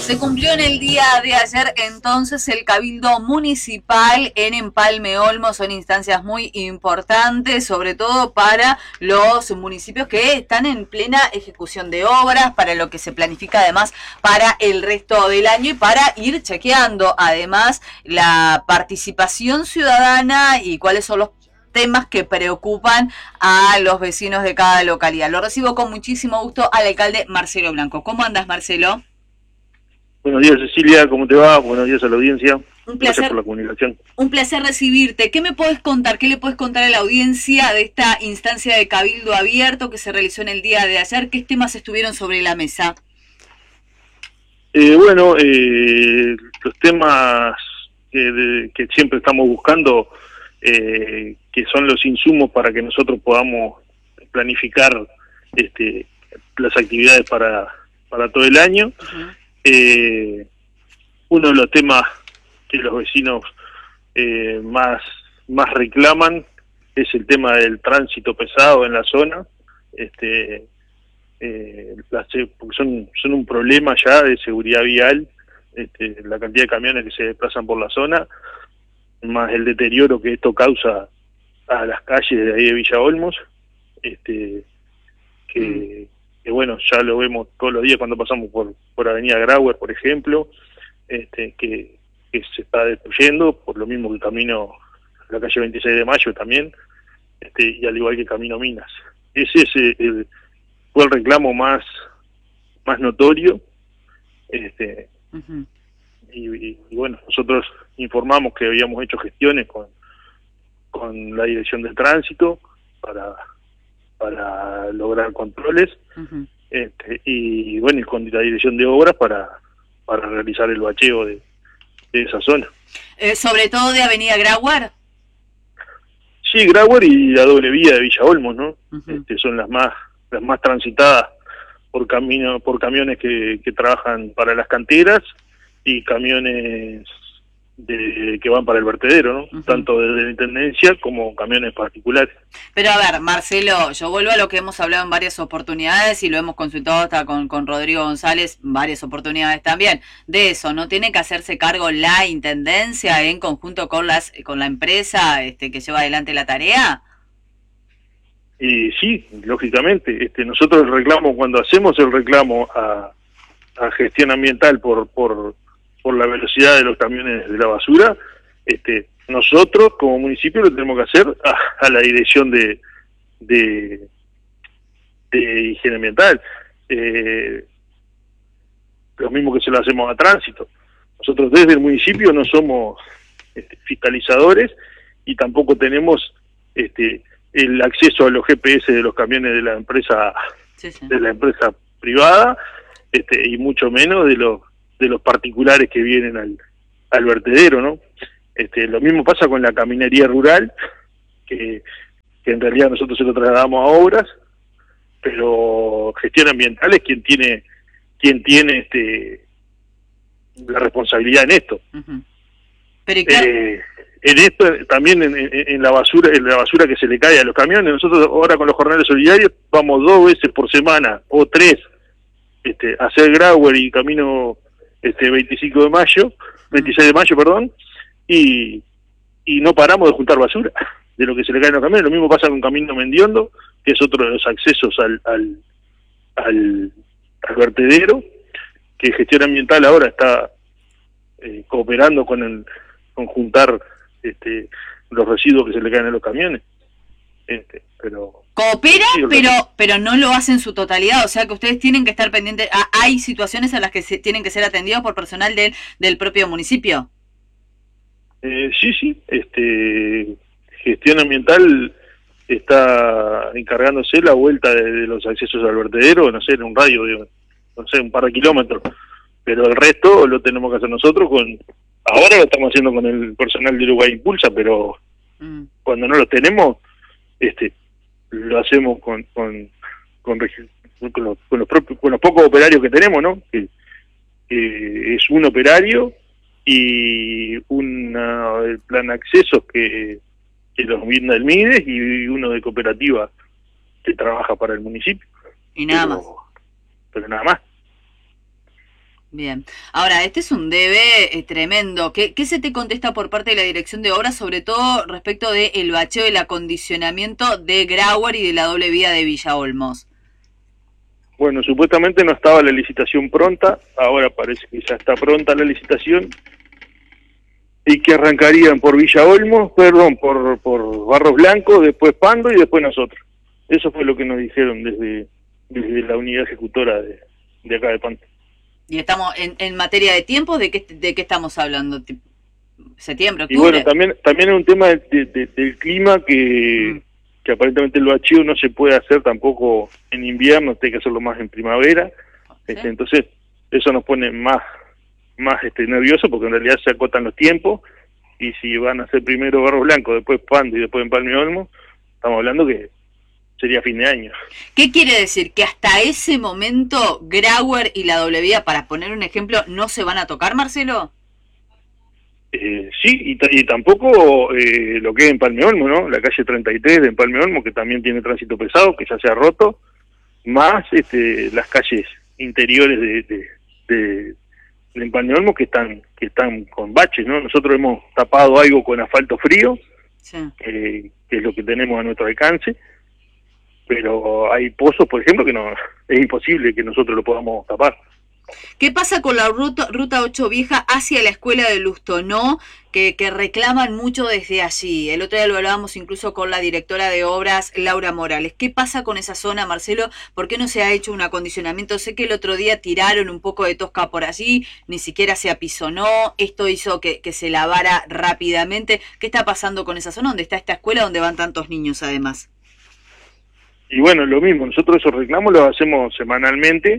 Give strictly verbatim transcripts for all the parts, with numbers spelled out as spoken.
Se cumplió en el día de ayer entonces el Cabildo Municipal en Empalme Olmos. Son instancias muy importantes, sobre todo para los municipios que están en plena ejecución de obras, para lo que se planifica además para el resto del año y para ir chequeando además la participación ciudadana y cuáles son los temas que preocupan a los vecinos de cada localidad. Lo recibo con muchísimo gusto al alcalde Marcelo Blanco. ¿Cómo andas, Marcelo? Buenos días, Cecilia, ¿cómo te va? Buenos días a la audiencia. Un placer, Gracias por la comunicación. Un placer recibirte. ¿Qué me podés contar? ¿Qué le podés contar a la audiencia de esta instancia de Cabildo Abierto que se realizó en el día de ayer? ¿Qué temas estuvieron sobre la mesa? Eh, bueno, eh, los temas que, de, que siempre estamos buscando, eh, que son los insumos para que nosotros podamos planificar este, las actividades para, para todo el año. Uh-huh. Eh, uno de los temas que los vecinos eh, más, más reclaman es el tema del tránsito pesado en la zona, este, eh, las, porque son, son un problema ya de seguridad vial, este, la cantidad de camiones que se desplazan por la zona, más el deterioro que esto causa a las calles de ahí de Villa Olmos, este, que... Mm. que bueno, ya lo vemos todos los días cuando pasamos por, por Avenida Grauer, por ejemplo, este, que, que se está destruyendo, por lo mismo que el camino, la calle veintiséis de mayo también, este, y al igual que Camino Minas. Ese es el, el, fue el reclamo más, más notorio, este, uh-huh. y, y, y bueno, nosotros informamos que habíamos hecho gestiones con, con la Dirección del Tránsito para... para lograr controles, uh-huh. este, y bueno, y con la dirección de obras para, para realizar el bacheo de, de esa zona. Eh, sobre todo de Avenida Grauer. Sí, Grauer y la doble vía de Villa Olmos, ¿no? Uh-huh. Este, son las más las más transitadas por camino por camiones que, que trabajan para las canteras y camiones de que van para el vertedero, ¿no? Uh-huh. Tanto desde la Intendencia como camiones particulares. Pero a ver, Marcelo, yo vuelvo a lo que hemos hablado en varias oportunidades y lo hemos consultado hasta con, con Rodrigo González, varias oportunidades también, de eso, ¿no tiene que hacerse cargo la Intendencia en conjunto con las con la empresa este, que lleva adelante la tarea? Y sí, lógicamente, este, nosotros el reclamo, cuando hacemos el reclamo a, a gestión ambiental por... por por la velocidad de los camiones de la basura, este, nosotros como municipio lo tenemos que hacer a, a la dirección de, de, de higiene ambiental. Eh, lo mismo que se lo hacemos a tránsito. Nosotros desde el municipio no somos este, fiscalizadores y tampoco tenemos este, el acceso a los G P S de los camiones de la empresa, sí, sí. de la empresa privada, este, y mucho menos de los de los particulares que vienen al, al vertedero, ¿no? Este, lo mismo pasa con la caminería rural, que, que en realidad nosotros se lo trasladamos a obras, pero gestión ambiental es quien tiene quien tiene este la responsabilidad en esto. Uh-huh. Pero eh, en esto también en, en, en la basura en la basura que se le cae a los camiones, nosotros ahora con los jornales solidarios vamos dos veces por semana o tres este, a hacer Grauer y camino este veinticinco de mayo, veintiséis de mayo, perdón, y, y no paramos de juntar basura de lo que se le cae en los camiones. Lo mismo pasa con Camino Mendiondo, que es otro de los accesos al al, al, al vertedero, que Gestión Ambiental ahora está eh, cooperando con el con juntar este, los residuos que se le caen en los camiones. Este, pero coopera, sí, pero pero no lo hace en su totalidad, o sea que ustedes tienen que estar pendientes. Ah, hay situaciones en las que se tienen que ser atendidos por personal del del propio municipio. Eh, sí, sí, este, Gestión Ambiental está encargándose la vuelta de, de los accesos al vertedero, no sé, en un radio de, no sé, un par de kilómetros, pero el resto lo tenemos que hacer nosotros con, ahora lo estamos haciendo con el personal de Uruguay Impulsa, pero mm. cuando no lo tenemos, este, lo hacemos con con con, con, los, con los propios con los pocos operarios que tenemos, ¿no? Que, que es un operario y una el plan de accesos que, que los brinda el Mides y uno de cooperativa que trabaja para el municipio. Y nada pero, más. Pero nada más. Bien. Ahora, este es un debe eh, tremendo. ¿Qué, ¿Qué se te contesta por parte de la Dirección de Obras, sobre todo respecto del bacheo y el acondicionamiento de Grauer y de la doble vía de Villa Olmos? Bueno, supuestamente no estaba la licitación pronta, ahora parece que ya está pronta la licitación, y que arrancarían por Villa Olmos, perdón, por, por Barros Blancos, después Pando y después nosotros. Eso fue lo que nos dijeron desde, desde la unidad ejecutora de, de acá de Pando. Y estamos en, en materia de tiempo, ¿de qué, de qué estamos hablando? ¿Septiembre, octubre? Y bueno, también también es un tema de, de, de, del clima que, mm. que aparentemente el bacheo no se puede hacer tampoco en invierno, tiene que hacerlo más en primavera. ¿Sí? Este, entonces, eso nos pone más más este nervioso porque en realidad se acotan los tiempos, y si van a hacer primero Barros Blancos, después Pando y después Empalme Olmos, estamos hablando que sería fin de año. ¿Qué quiere decir? ¿Que hasta ese momento Grauer y la doble vía, para poner un ejemplo, no se van a tocar, Marcelo? Eh, sí, y, y tampoco eh, lo que es Empalme Olmos, ¿no? La calle treinta y tres de Empalme Olmos, que también tiene tránsito pesado, que ya se ha roto, más este, las calles interiores de, de, de, de Empalme Olmos que están, que están con baches, ¿no? Nosotros hemos tapado algo con asfalto frío, sí. eh, que es lo que tenemos a nuestro alcance, pero hay pozos, por ejemplo, que no es imposible que nosotros lo podamos tapar. ¿Qué pasa con la ruta, ruta ocho vieja hacia la escuela de Lustonó, que, que reclaman mucho desde allí? El otro día lo hablábamos incluso con la directora de obras, Laura Morales. ¿Qué pasa con esa zona, Marcelo? ¿Por qué no se ha hecho un acondicionamiento? Sé que el otro día tiraron un poco de tosca por allí, ni siquiera se apisonó, esto hizo que, que se lavara rápidamente. ¿Qué está pasando con esa zona donde está esta escuela donde van tantos niños además? Y bueno, lo mismo, nosotros esos reclamos los hacemos semanalmente,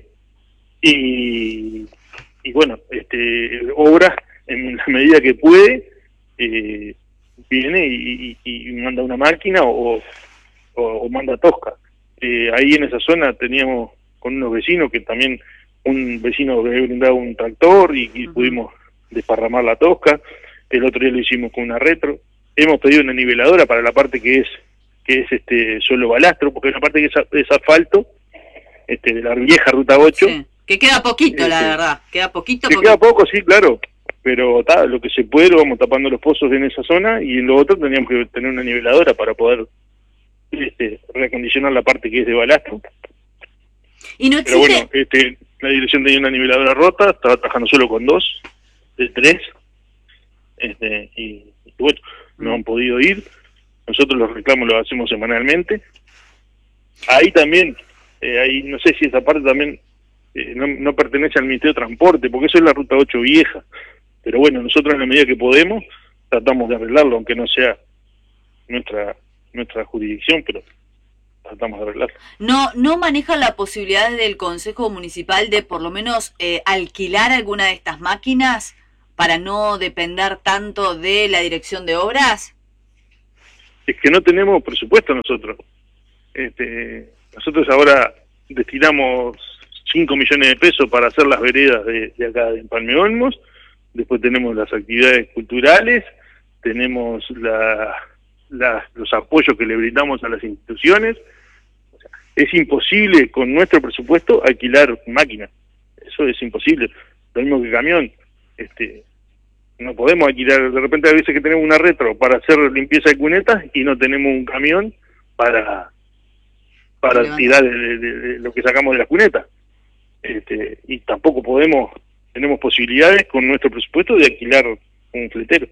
y, y bueno, este Obras, en la medida que puede, eh, viene y, y, y manda una máquina o, o, o manda tosca. Eh, ahí en esa zona teníamos con unos vecinos, que también un vecino había brindado un tractor y, y uh-huh. pudimos desparramar la tosca. El otro día lo hicimos con una retro. Hemos pedido una niveladora para la parte que es que es este solo balastro, porque hay una parte que es, es asfalto, este de la vieja ruta ocho. Sí. Que queda poquito, este, la verdad, queda poquito. Que poquito. queda poco, sí, claro, pero ta, lo que se puede lo vamos tapando los pozos en esa zona, y en lo otro teníamos que tener una niveladora para poder este, reacondicionar la parte que es de balastro. Y no pero bueno, este, la dirección tenía una niveladora rota, estaba trabajando solo con dos, de tres, este, y, y bueno, mm. no han podido ir. Nosotros los reclamos los hacemos semanalmente. Ahí también, eh, ahí no sé si esa parte también eh, no, no pertenece al Ministerio de Transporte, porque eso es la ruta ocho vieja. Pero bueno, nosotros en la medida que podemos tratamos de arreglarlo, aunque no sea nuestra nuestra jurisdicción, pero tratamos de arreglarlo. ¿No, no maneja la posibilidad del Consejo Municipal de por lo menos eh, alquilar alguna de estas máquinas para no depender tanto de la Dirección de Obras? Es que no tenemos presupuesto nosotros. Este, nosotros ahora destinamos cinco millones de pesos para hacer las veredas de, de acá de Empalme Olmos, después tenemos las actividades culturales, tenemos la, la, los apoyos que le brindamos a las instituciones. O sea, es imposible con nuestro presupuesto alquilar máquinas, eso es imposible. Lo mismo que camión, este no podemos alquilar, de repente a veces que tenemos una retro para hacer limpieza de cunetas y no tenemos un camión para para tirar de, de, de lo que sacamos de las cunetas. Este, y tampoco podemos, tenemos posibilidades con nuestro presupuesto de alquilar un fletero.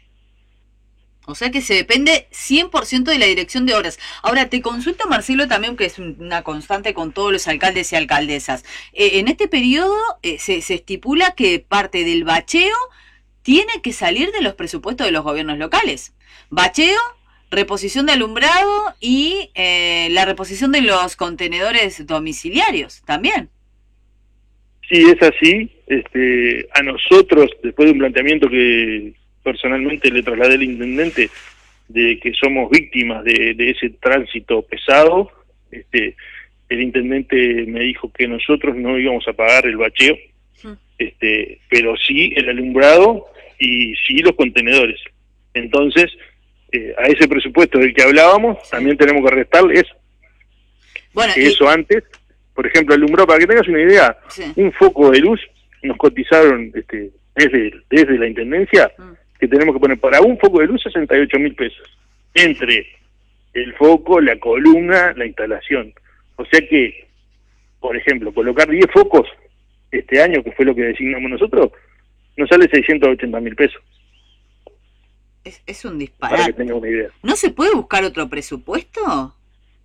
O sea que se depende cien por ciento de la Dirección de Obras. Ahora, te consulto, Marcelo, también, que es una constante con todos los alcaldes y alcaldesas. Eh, en este periodo eh, se, se estipula que parte del bacheo tiene que salir de los presupuestos de los gobiernos locales. Bacheo, reposición de alumbrado y eh, la reposición de los contenedores domiciliarios también. Sí, es así. Este, a nosotros, después de un planteamiento que personalmente le trasladé al intendente, de que somos víctimas de, de ese tránsito pesado, este, el intendente me dijo que nosotros no íbamos a pagar el bacheo, este, pero sí el alumbrado y sí los contenedores. Entonces, eh, a ese presupuesto del que hablábamos, sí, también tenemos que restarle eso. Bueno, que y... eso antes, por ejemplo, alumbrado, para que tengas una idea, sí, un foco de luz nos cotizaron este, desde, desde la Intendencia mm. que tenemos que poner para un foco de luz sesenta y ocho mil pesos, entre el foco, la columna, la instalación. O sea que, por ejemplo, colocar diez focos este año, que fue lo que designamos nosotros, nos sale seiscientos ochenta mil pesos. Es, es un disparate. Para que tengan una idea. ¿No se puede buscar otro presupuesto?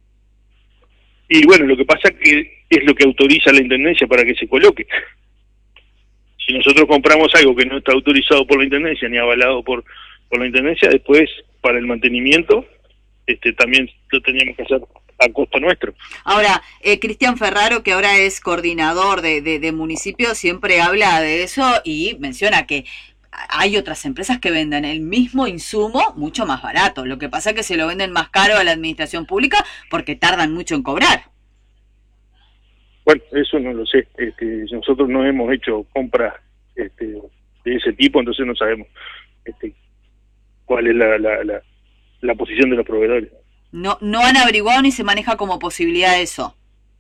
Y bueno, lo que pasa es que es lo que autoriza la Intendencia para que se coloque. Si nosotros compramos algo que no está autorizado por la Intendencia ni avalado por, por la Intendencia, después para el mantenimiento este también lo teníamos que hacer a costo nuestro. Ahora, eh, Cristian Ferraro, que ahora es coordinador de, de, de municipios, siempre habla de eso y menciona que hay otras empresas que venden el mismo insumo mucho más barato. Lo que pasa es que se lo venden más caro a la administración pública porque tardan mucho en cobrar. Bueno, eso no lo sé. Este, nosotros no hemos hecho compras este, de ese tipo, entonces no sabemos este, cuál es la, la, la, la posición de los proveedores. No, no han averiguado ni se maneja como posibilidad eso.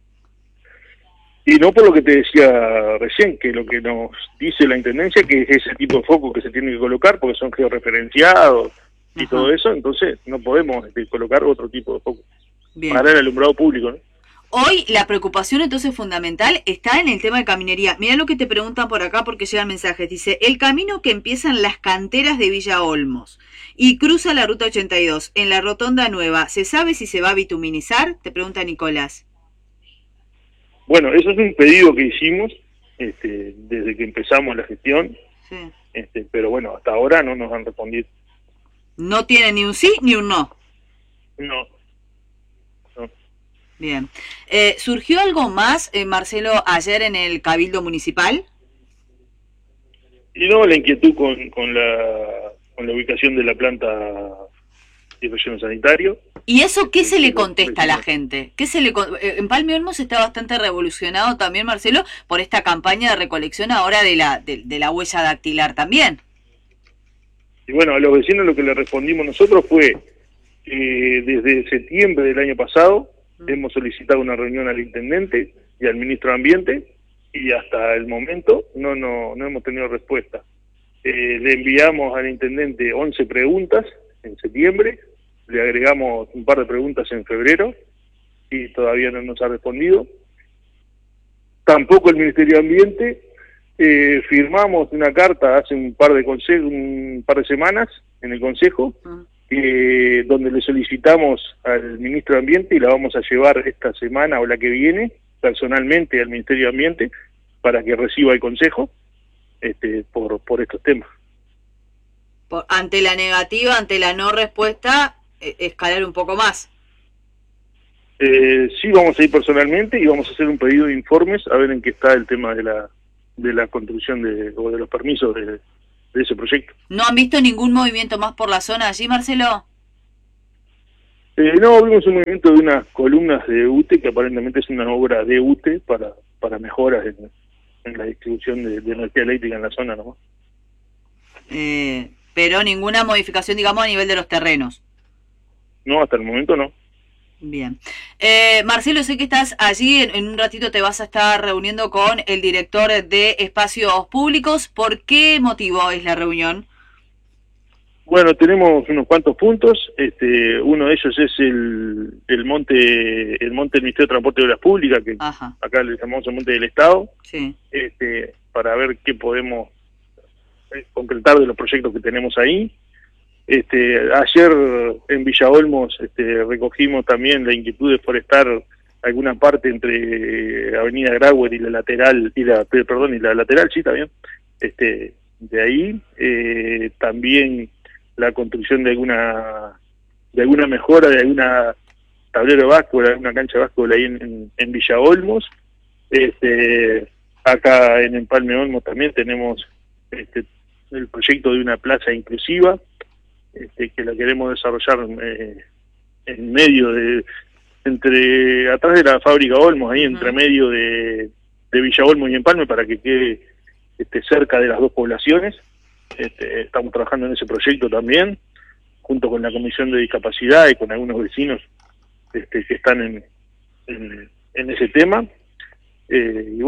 Y no por lo que te decía recién, que lo que nos dice la Intendencia, que es ese tipo de foco que se tiene que colocar, porque son georreferenciados y Ajá. todo eso, entonces no podemos este, colocar otro tipo de foco Bien. para el alumbrado público, ¿no? Hoy la preocupación entonces fundamental está en el tema de caminería. Mira lo que te preguntan por acá porque llegan mensajes. Dice, el camino que empieza en las canteras de Villa Olmos y cruza la ruta ochenta y dos en la Rotonda Nueva, ¿se sabe si se va a bituminizar? Te pregunta Nicolás. Bueno, eso es un pedido que hicimos este, desde que empezamos la gestión, sí. este, pero bueno, hasta ahora no nos han respondido. ¿No tiene ni un sí ni un no? No. no. Bien. Eh, ¿Surgió algo más, eh, Marcelo, ayer en el Cabildo Municipal? Y no, la inquietud con, con, la, con la ubicación de la planta de relleno sanitario. ¿Y eso qué se le contesta a la gente? ¿Qué se le con... En Palme Olmos está bastante revolucionado también, Marcelo, por esta campaña de recolección ahora de la, de, de la huella dactilar también. Y bueno, a los vecinos lo que le respondimos nosotros fue que desde septiembre del año pasado mm. hemos solicitado una reunión al intendente y al ministro de Ambiente y hasta el momento no, no, no hemos tenido respuesta. Eh, le enviamos al intendente once preguntas en septiembre, le agregamos un par de preguntas en febrero y todavía no nos ha respondido. Tampoco el Ministerio de Ambiente. Eh, firmamos una carta hace un par de consejo, un par de semanas en el Consejo, uh-huh. eh, donde le solicitamos al Ministro de Ambiente y la vamos a llevar esta semana o la que viene personalmente al Ministerio de Ambiente para que reciba el Consejo este, por, por estos temas. Por, ante la negativa, ante la no respuesta, eh, escalar un poco más. Eh, sí, vamos a ir personalmente y vamos a hacer un pedido de informes a ver en qué está el tema de la de la construcción de o de los permisos de, de ese proyecto. ¿No han visto ningún movimiento más por la zona allí, Marcelo? Eh, no, vimos un movimiento de unas columnas de U T E, que aparentemente es una obra de U T E para, para mejoras en, en la distribución de, de energía eléctrica en la zona, ¿no? Eh, pero ninguna modificación, digamos, a nivel de los terrenos. No, hasta el momento no. Bien. Eh, Marcelo, sé que estás allí, en, en un ratito te vas a estar reuniendo con el director de Espacios Públicos. ¿Por qué motivo es la reunión? Bueno, tenemos unos cuantos puntos. Este, uno de ellos es el, el monte el monte del Ministerio de Transporte y Obras Públicas, que Ajá. acá le llamamos el monte del Estado, sí. este, para ver qué podemos concretar de los proyectos que tenemos ahí. Este, ayer en Villa Olmos este, recogimos también la inquietud de forestar alguna parte entre Avenida Grauer y la lateral, y la, perdón, y la lateral, sí, también, este, de ahí, eh, también la construcción de alguna, de alguna mejora, de alguna tablero de básquetbol, alguna cancha de básquetbol ahí en, en, en Villa Olmos. Este, acá en Empalme Olmos también tenemos este, el proyecto de una plaza inclusiva, Este, que la queremos desarrollar eh, en medio de, entre, atrás de la fábrica Olmos, ahí uh-huh. entre medio de, de Villa Olmos y Empalme, para que quede este, cerca de las dos poblaciones. Este, estamos trabajando en ese proyecto también, junto con la Comisión de Discapacidad y con algunos vecinos este, que están en, en, en ese tema. Eh, y bueno,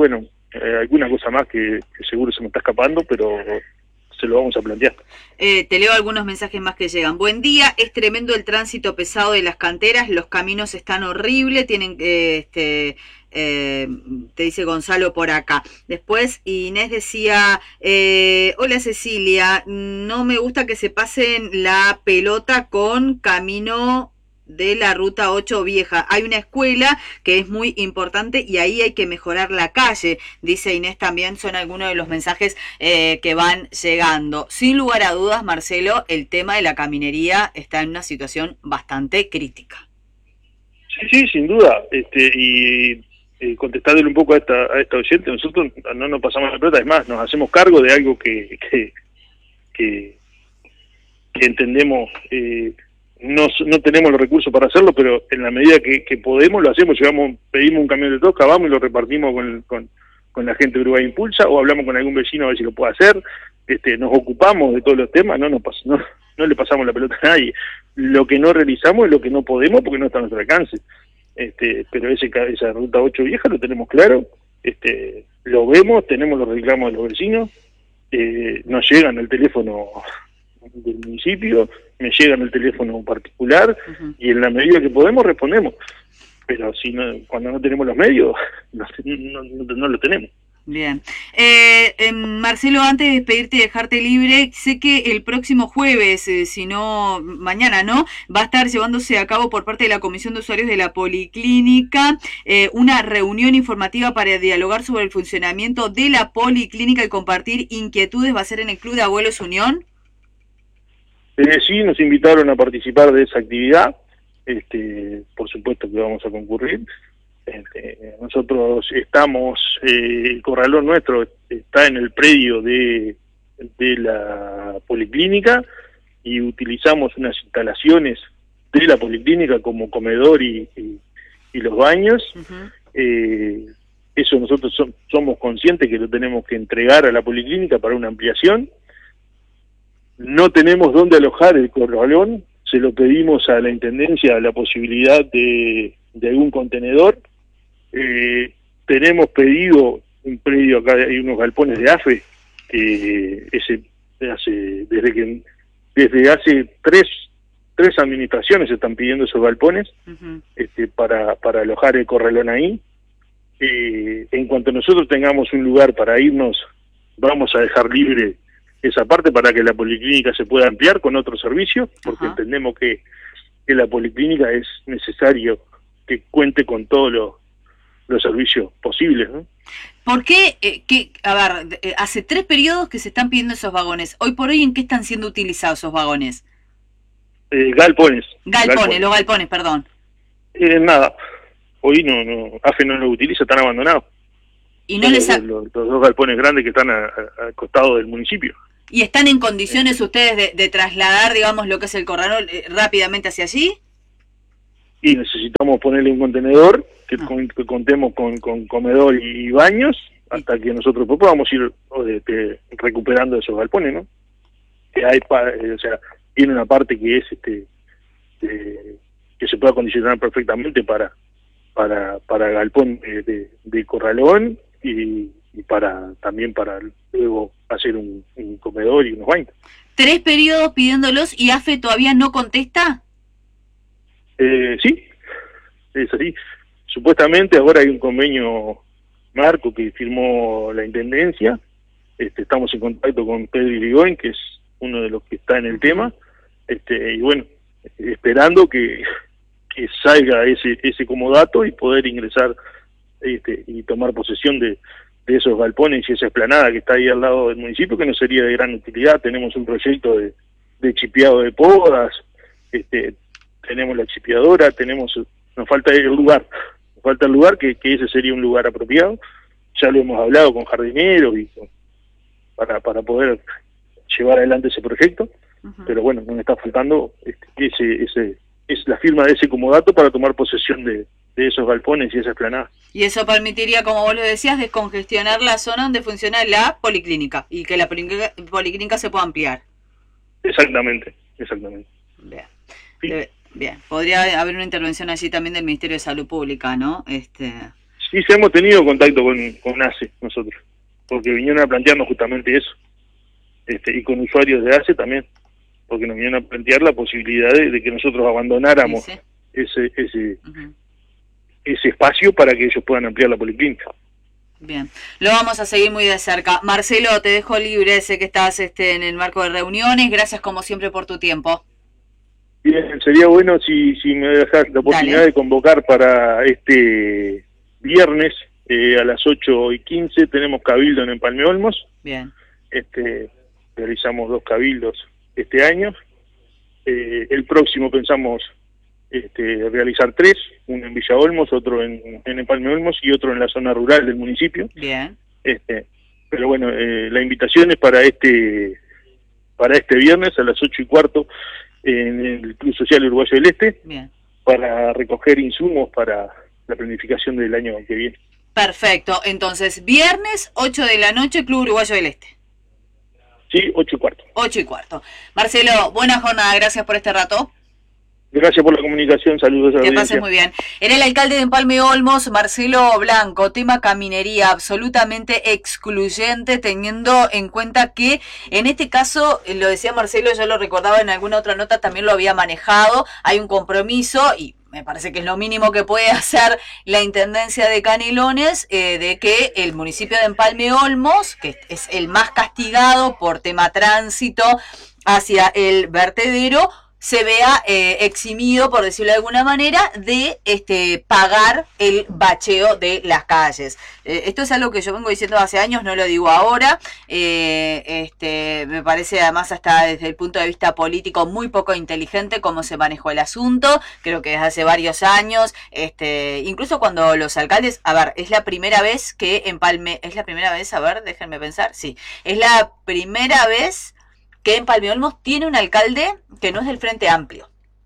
eh, alguna cosa más que, que seguro se me está escapando, pero se lo vamos a plantear. Eh, te leo algunos mensajes más que llegan. Buen día, es tremendo el tránsito pesado de las canteras, los caminos están horribles, tienen eh, este eh, te dice Gonzalo por acá. Después Inés decía, eh, hola Cecilia, no me gusta que se pasen la pelota con camino de la ruta ocho vieja. Hay una escuela que es muy importante y ahí hay que mejorar la calle, dice Inés también. Son algunos de los mensajes eh, que van llegando. Sin lugar a dudas, Marcelo, el tema de la caminería está en una situación bastante crítica. Sí, sí, sin duda. Este, y eh, contestándole un poco a esta, a esta oyente, nosotros no nos pasamos la pelota, es más, nos hacemos cargo de algo que, que, que, que entendemos eh, No, no tenemos los recursos para hacerlo, pero en la medida que, que podemos lo hacemos, llevamos, pedimos un camión de tosca, vamos y lo repartimos con, con, con la gente de Uruguay Impulsa, o hablamos con algún vecino a ver si lo puede hacer. Este, nos ocupamos de todos los temas, no, nos pas, no, no le pasamos la pelota a nadie. Lo que no realizamos es lo que no podemos porque no está a nuestro alcance. Este, pero ese esa ruta ocho vieja lo tenemos claro, este, lo vemos, tenemos los reclamos de los vecinos, eh, nos llegan al teléfono del municipio, me llegan el teléfono particular, uh-huh. y en la medida que podemos respondemos, pero si no, cuando no tenemos los medios no, no, no, no lo tenemos. Bien. Eh, eh, Marcelo, antes de despedirte y dejarte libre, sé que el próximo jueves, eh, si no mañana, ¿no?, va a estar llevándose a cabo por parte de la Comisión de Usuarios de la Policlínica eh, una reunión informativa para dialogar sobre el funcionamiento de la Policlínica y compartir inquietudes. ¿Va a ser en el Club de Abuelos Unión? Eh, sí, nos invitaron a participar de esa actividad, este, por supuesto que vamos a concurrir. Este, nosotros estamos, eh, el corralón nuestro está en el predio de, de la Policlínica y utilizamos unas instalaciones de la Policlínica como comedor y, y, y los baños. Uh-huh. eh, eso nosotros so, somos conscientes que lo tenemos que entregar a la Policlínica para una ampliación. No tenemos dónde alojar el corralón, se lo pedimos a la Intendencia la posibilidad de, de algún contenedor. Eh, tenemos pedido un predio, acá hay unos galpones de AFE, que ese, hace, desde que desde hace tres, tres administraciones se están pidiendo esos galpones, uh-huh. este, para, para alojar el corralón ahí. Eh, en cuanto nosotros tengamos un lugar para irnos, vamos a dejar libre esa parte para que la Policlínica se pueda ampliar con otros servicios, porque uh-huh. entendemos que, que la Policlínica es necesario que cuente con todos los, los servicios posibles, ¿no? ¿Por qué? Eh, que, a ver, eh, hace tres periodos que se están pidiendo esos vagones. Hoy por hoy, ¿en qué están siendo utilizados esos vagones? Eh, galpones. Galpones, galpones, los galpones, perdón. Eh, nada, hoy no, no, AFE no lo utiliza, están abandonados. Y no les ha... los, los, los dos galpones grandes que están al costado del municipio. ¿Y están en condiciones ustedes de, de trasladar, digamos, lo que es el corralón eh, rápidamente hacia allí? Y necesitamos ponerle un contenedor, que, ah. con, que contemos con, con comedor y baños, hasta que nosotros podamos ir este, recuperando esos galpones, ¿no? Que hay, o sea, tiene una parte que es, este, eh, que se puede acondicionar perfectamente para, para, para galpón de, de, de corralón y, y para, también para luego hacer un, un comedor y unos baños. ¿Tres periodos pidiéndolos y AFE todavía no contesta? Eh, sí, es así. Supuestamente ahora hay un convenio marco que firmó la Intendencia. Este, estamos en contacto con Pedro Irigoyen, que es uno de los que está en el tema, este, y bueno, esperando que, que salga ese ese comodato y poder ingresar este, y tomar posesión de, de esos galpones y esa explanada que está ahí al lado del municipio, que no sería de gran utilidad. Tenemos un proyecto de, de chipeado de podas, este, tenemos la chipeadora, tenemos, nos falta el lugar, nos falta el lugar que, que ese sería un lugar apropiado. Ya lo hemos hablado con jardineros y con, para para poder llevar adelante ese proyecto, uh-huh. pero bueno, nos está faltando este, ese ese es la firma de ese comodato para tomar posesión de, de esos galpones y esa explanada. Y eso permitiría, como vos lo decías, descongestionar la zona donde funciona la policlínica y que la policlínica, policlínica se pueda ampliar. Exactamente, exactamente. Bien. Sí. Debe, bien, podría haber una intervención allí también del Ministerio de Salud Pública, ¿no? Este... Sí, sí, hemos tenido contacto con, con A C E nosotros, porque vinieron a plantearnos justamente eso, este, y con usuarios de A C E también, porque nos vinieron a plantear la posibilidad de, de que nosotros abandonáramos Sí, sí. ese ese Ujú. ese espacio para que ellos puedan ampliar la policlínica. Bien, lo vamos a seguir muy de cerca. Marcelo, te dejo libre, sé que estás este, en el marco de reuniones, gracias como siempre por tu tiempo. Bien, sería bueno si, si me dejas la oportunidad Dale. de convocar para este viernes eh, a las ocho y quince tenemos cabildo en Empalme Olmos. Bien. Este, realizamos dos cabildos este año. Eh, el próximo pensamos este, realizar tres, uno en Villa Olmos, otro en, en Empalme Olmos y otro en la zona rural del municipio. Bien. Este, pero bueno, eh, la invitación es para este para este viernes a las ocho y cuarto en el Club Social Uruguayo del Este. Bien. Para recoger insumos para la planificación del año que viene. Perfecto, entonces viernes ocho de la noche, Club Uruguayo del Este. Sí, ocho y cuarto. ocho y cuarto. Marcelo, buena jornada, gracias por este rato. Gracias por la comunicación, saludos a la Que audiencia. pases muy bien. Era el alcalde de Empalme Olmos, Marcelo Blanco, tema caminería, absolutamente excluyente, teniendo en cuenta que en este caso, lo decía Marcelo, yo lo recordaba en alguna otra nota, también lo había manejado, hay un compromiso y me parece que es lo mínimo que puede hacer la Intendencia de Canelones, eh, de que el municipio de Empalme Olmos, que es el más castigado por tema tránsito hacia el vertedero, se vea eh, eximido, por decirlo de alguna manera, de este pagar el bacheo de las calles. Eh, esto es algo que yo vengo diciendo hace años, no lo digo ahora. Eh, este, me parece además hasta desde el punto de vista político muy poco inteligente cómo se manejó el asunto. Creo que desde hace varios años, este, incluso cuando los alcaldes, a ver, es la primera vez que Empalme, es la primera vez, a ver, déjenme pensar, sí, es la primera vez que Empalme Olmos tiene un alcalde que no es del Frente Amplio.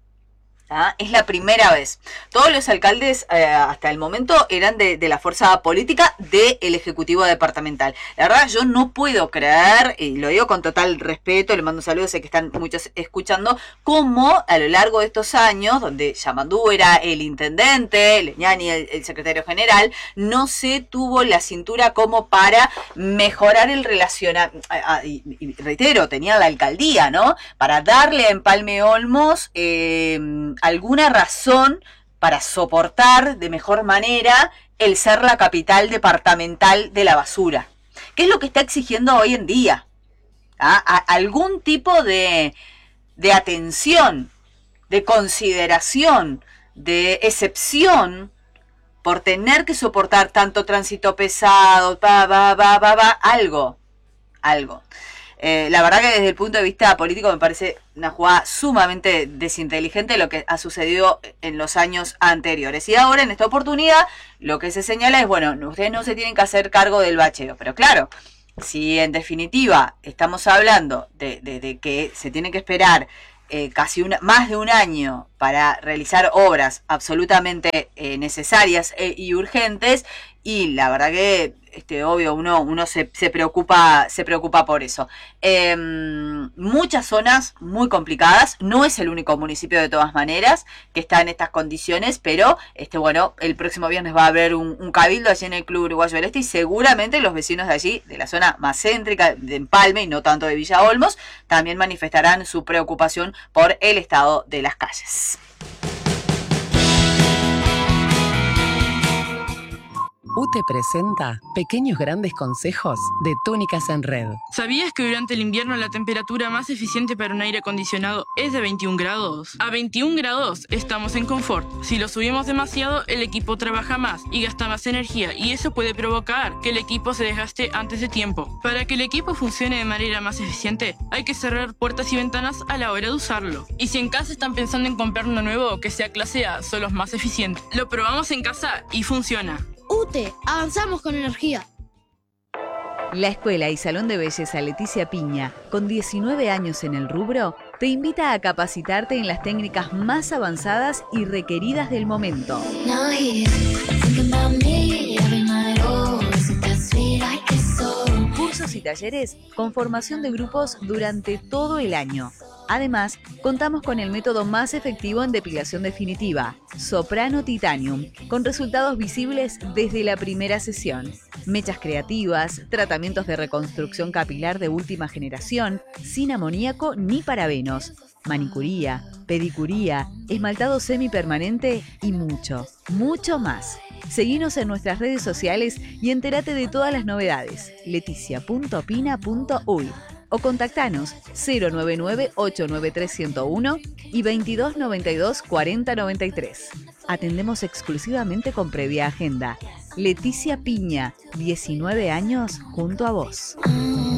¿Ah? Es la primera vez. Todos los alcaldes eh, hasta el momento eran de, de la fuerza política del Ejecutivo Departamental. La verdad yo no puedo creer, y lo digo con total respeto, le mando un saludo, sé que están muchos escuchando, cómo a lo largo de estos años, donde Yamandú era el intendente, Leñani el, el secretario general, no se tuvo la cintura como para mejorar el relacionamiento, y, y reitero, tenía la alcaldía, ¿no? Para darle a Empalme Olmos eh, alguna razón para soportar de mejor manera el ser la capital departamental de la basura. ¿Qué es lo que está exigiendo hoy en día? ¿Ah? A algún tipo de, de atención, de consideración, de excepción por tener que soportar tanto tránsito pesado, va, va, va, va, va, algo, algo. Eh, la verdad que desde el punto de vista político me parece una jugada sumamente desinteligente lo que ha sucedido en los años anteriores. Y ahora en esta oportunidad lo que se señala es, bueno, ustedes no se tienen que hacer cargo del bacheo. Pero claro, si en definitiva estamos hablando de, de, de que se tiene que esperar eh, casi una, más de un año para realizar obras absolutamente eh, necesarias eh, y urgentes, y la verdad que este obvio uno uno se, se preocupa se preocupa por eso. Eh, muchas zonas muy complicadas, no es el único municipio de todas maneras que está en estas condiciones, pero este bueno, el próximo viernes va a haber un, un cabildo allí en el Club Uruguayo del Este y seguramente los vecinos de allí, de la zona más céntrica de Empalme y no tanto de Villa Olmos, también manifestarán su preocupación por el estado de las calles. U T E presenta Pequeños Grandes Consejos de Túnicas en Red. ¿Sabías que durante el invierno la temperatura más eficiente para un aire acondicionado es de veintiún grados? A veintiún grados estamos en confort. Si lo subimos demasiado, el equipo trabaja más y gasta más energía, y eso puede provocar que el equipo se desgaste antes de tiempo. Para que el equipo funcione de manera más eficiente, hay que cerrar puertas y ventanas a la hora de usarlo. Y si en casa están pensando en comprar uno nuevo que sea clase A, son los más eficientes. Lo probamos en casa y funciona. U T E, avanzamos con energía. La Escuela y Salón de Belleza Leticia Piña, con diecinueve años en el rubro, te invita a capacitarte en las técnicas más avanzadas y requeridas del momento. Cursos y talleres con formación de grupos durante todo el año. Además, contamos con el método más efectivo en depilación definitiva, Soprano Titanium, con resultados visibles desde la primera sesión. Mechas creativas, tratamientos de reconstrucción capilar de última generación, sin amoníaco ni parabenos, manicuría, pedicuría, esmaltado semipermanente y mucho, mucho más. Seguinos en nuestras redes sociales y entérate de todas las novedades. leticia punto pina punto uy o contactanos cero nueve nueve ocho nueve tres cero cero uno y veintidós noventa y dos cuarenta noventa y tres. Atendemos exclusivamente con previa agenda. Leticia Piña, diecinueve años junto a vos.